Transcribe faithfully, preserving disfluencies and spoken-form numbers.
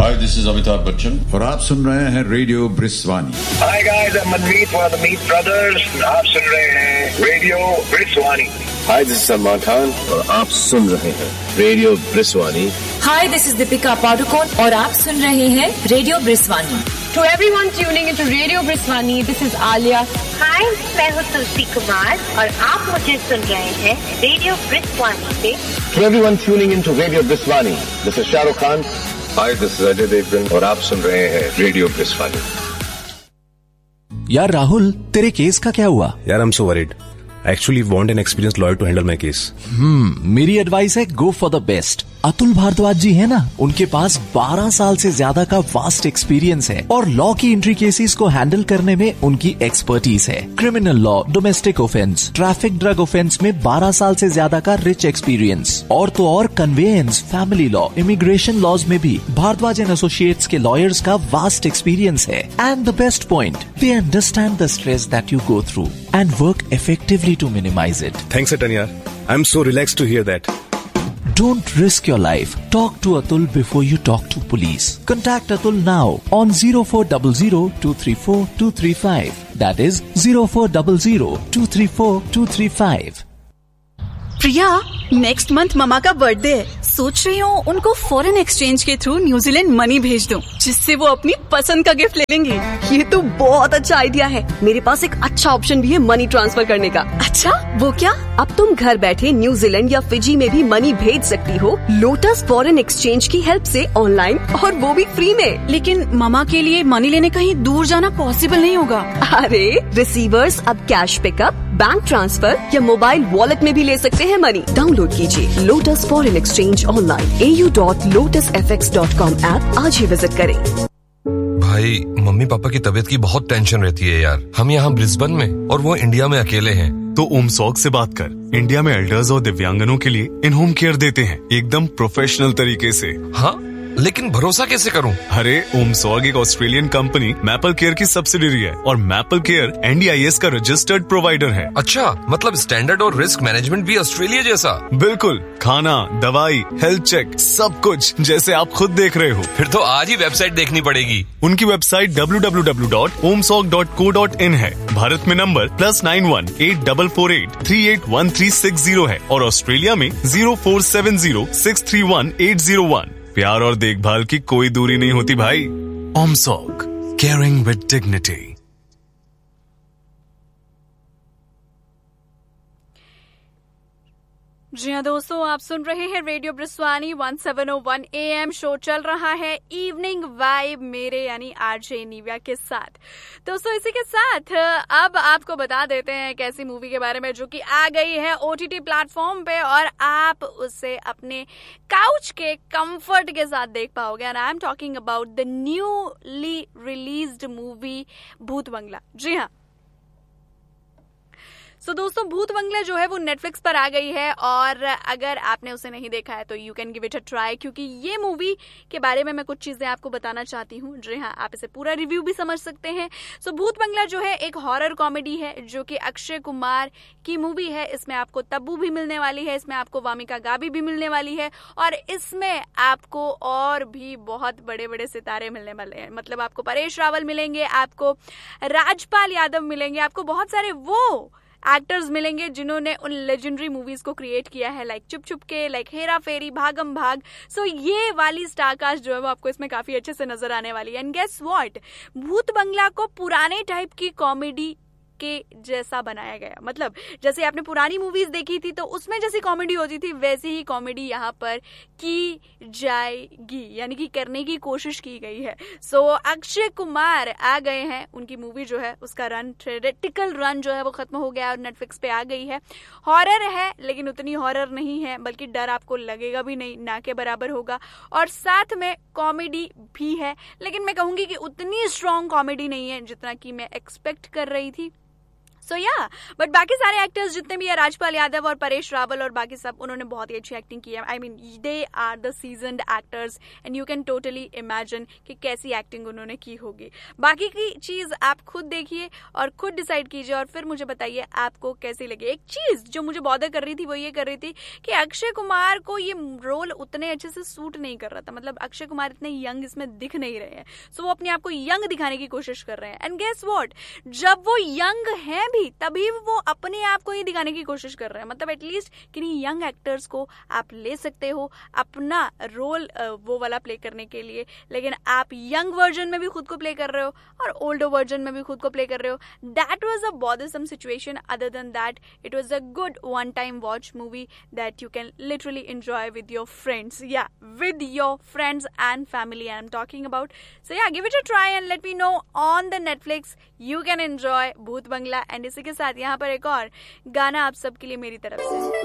Hi, this is Amitabh Bachchan. और आप सुन रहे हैं radio ब्रिस्वानी. Hi guys, I'm Manmeet for the Meet Brothers. आप सुन रहे हैं radio ब्रिस्वानी. Hi, this is Salman Khan और आप सुन रहे हैं radio ब्रिस्वानी. Hi, this is Deepika Padukone और आप सुन रहे हैं radio ब्रिस्वानी. To everyone tuning into Radio Briswani, this is Alia. Hi, मैं हूँ तुलसी कुमार और आप मुझे सुन रहे हैं रेडियो ब्रिस्वानी से. To everyone tuning into Radio Briswani, this is Shah Rukh Khan. Hi, this is Ajay Devgan और आप सुन रहे हैं रेडियो ब्रिस्वानी. यार राहुल, तेरे केस का क्या हुआ? यार I'm so worried. I actually want an experienced lawyer to handle my case. हम्म मेरी एडवाइस है go for the best. Atul Bhardwaj जी है ना, उनके पास बारह साल से ज्यादा का वास्ट एक्सपीरियंस है और लॉ की एंट्री केसेस को हैंडल करने में उनकी एक्सपर्टीज है. Criminal law, domestic offence, traffic, drug offence में बारह साल से ज्यादा का रिच एक्सपीरियंस. और तो और conveyance, family law, immigration laws में भी भारद्वाज एंड एसोसिएट्स के लॉयर्स का वास्ट एक्सपीरियंस है. And the best point, they understand the stress that you go through and work effectively to minimize it. Thanks, Atanya. I'm so relaxed to hear that. Don't risk your life. Talk to Atul before you talk to police. Contact Atul now on zero four zero zero two three four two three five. That is zero four zero zero two three four two three five. Priya, next month mama का birthday है. सोच रही हूँ उनको foreign exchange के through New Zealand money भेज दूँ, जिससे वो अपनी पसंद का गिफ्ट ले लेंगे. ये तो बहुत अच्छा आइडिया है. मेरे पास एक अच्छा ऑप्शन भी है मनी ट्रांसफर करने का. अच्छा, वो क्या? अब तुम घर बैठे न्यूजीलैंड या फिजी में भी मनी भेज सकती हो लोटस फॉरेन एक्सचेंज की हेल्प से ऑनलाइन, और वो भी फ्री में. लेकिन ममा के लिए मनी लेने कहीं दूर जाना पॉसिबल नहीं होगा. अरे रिसीवर्स अब कैश पिकअप, बैंक ट्रांसफर या मोबाइल वॉलेट में भी ले सकते हैं मनी. डाउनलोड कीजिए लोटस फॉरेन एक्सचेंज ऑनलाइन ए U dot lotus F x dot com app आज ही विजिट करें. भाई, मम्मी पापा की तबीयत की बहुत टेंशन रहती है यार. हम यहाँ ब्रिस्बेन में और वो इंडिया में अकेले हैं. तो ओमसॉग से बात कर. इंडिया में एल्डर्स और दिव्यांगनों के लिए इन होम केयर देते हैं एकदम प्रोफेशनल तरीके से. हाँ, लेकिन भरोसा कैसे करूं? अरे ओमसॉग एक ऑस्ट्रेलियन कंपनी मैपल केयर की सब्सिडियरी है और maple care N D I S का रजिस्टर्ड प्रोवाइडर है. अच्छा, मतलब स्टैंडर्ड और रिस्क मैनेजमेंट भी ऑस्ट्रेलिया जैसा? बिल्कुल. खाना, दवाई, हेल्थ चेक, सब कुछ जैसे आप खुद देख रहे हो. फिर तो आज ही वेबसाइट देखनी पड़ेगी. उनकी website W W W dot ओमसॉग dot co dot in है. भारत में number plus nine one eight double four eight three eight one three six zero है और ऑस्ट्रेलिया में zero four seven zero six three one eight zero one. प्यार और देखभाल की कोई दूरी नहीं होती भाई. ओमसॉग, केयरिंग विद डिग्निटी. जी हाँ दोस्तों, आप सुन रहे हैं radio ब्रिस्वानी one seven O one A M. Show चल रहा है इवनिंग वाइब मेरे यानी आरजे निव्या के साथ. दोस्तों, इसी के साथ अब आपको बता देते हैं एक ऐसी मूवी के बारे में जो कि आ गई है ओटीटी प्लेटफॉर्म पे और आप उसे अपने काउच के कंफर्ट के साथ देख पाओगे. And I am talking about the newly released movie भूत बंगला. जी हाँ, तो so, दोस्तों भूत बंगला जो है वो नेटफ्लिक्स पर आ गई है और अगर आपने उसे नहीं देखा है तो you can give it a try, क्योंकि ये मूवी के बारे में मैं कुछ चीजें आपको बताना चाहती हूँ. जी हाँ, आप इसे पूरा रिव्यू भी समझ सकते हैं. सो so, भूत बंगला जो है एक हॉरर कॉमेडी है जो कि अक्षय कुमार की मूवी है. इसमें आपको तब्बू भी मिलने वाली है, इसमें आपको वामिका गाबी भी मिलने वाली है और इसमें आपको और भी बहुत बड़े बड़े सितारे मिलने वाले हैं. मतलब आपको परेश रावल मिलेंगे, आपको राजपाल यादव मिलेंगे, आपको बहुत सारे वो एक्टर्स मिलेंगे जिन्होंने उन लेजेंडरी मूवीज को क्रिएट किया है, लाइक चुप चुप के, लाइक हेरा फेरी, भागम भाग. सो so, ये वाली स्टारकास्ट जो है वो आपको इसमें काफी अच्छे से नजर आने वाली है. एंड गेस व्हाट, भूत बंगला को पुराने टाइप की कॉमेडी के जैसा बनाया गया. मतलब जैसे आपने पुरानी मूवीज देखी थी तो उसमें जैसी कॉमेडी होती थी वैसी ही कॉमेडी यहाँ पर की जाएगी, यानी कि करने की कोशिश की गई है. सो so, अक्षय कुमार आ गए हैं. उनकी मूवी जो है उसका रन, थ्योरेटिकल रन जो है वो खत्म हो गया और नेटफ्लिक्स पे आ गई है. हॉरर है लेकिन उतनी हॉरर नहीं है, बल्कि डर आपको लगेगा भी नहीं, ना के बराबर होगा. और साथ में कॉमेडी भी है, लेकिन मैं कहूंगी कि उतनी स्ट्रॉन्ग कॉमेडी नहीं है जितना कि मैं एक्सपेक्ट कर रही थी. सो या बट बाकी सारे एक्टर्स जितने भी है, राजपाल यादव और परेश रावल और बाकी सब, उन्होंने बहुत ही अच्छी एक्टिंग की है. I mean they are the seasoned actors and you can totally imagine कि कैसी एक्टिंग उन्होंने की होगी. बाकी की चीज आप खुद देखिए और खुद डिसाइड कीजिए और फिर मुझे बताइए आपको कैसी लगी. एक चीज जो मुझे बॉदर कर रही थी वो ये कर रही थी कि अक्षय कुमार को ये रोल उतने अच्छे से सूट नहीं कर रहा था. मतलब अक्षय कुमार इतने यंग इसमें दिख नहीं रहे हैं. सो so, वो अपने आप को यंग दिखाने की कोशिश कर रहे हैं. एंड गेस व्हाट, जब वो यंग हैं भी तभी वो अपने आप को ही दिखाने की कोशिश कर रहे हैं. मतलब एटलीस्ट किन्हीं यंग एक्टर्स को आप ले सकते हो अपना रोल वो वाला प्ले करने के लिए, लेकिन आप यंग वर्जन में भी खुद को प्ले कर रहे हो और ओल्डर वर्जन में भी खुद को प्ले कर रहे हो. That was a bothersome situation. Other than that it was a good one time watch movie that you can literally enjoy with your friends. या with your friends and family I am talking about. सो या give it a try and let me know on the Netflix. You can enjoy भूत बंगला. And इसी के साथ यहाँ पर एक और गाना आप सबके लिए मेरी तरफ से.